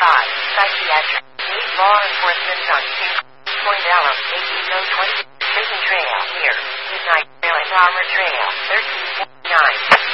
Psychiatric. Need law enforcement on King Point Alum, 1820. Prison Trail, here. Midnight Trail and Armor Trail, 1349.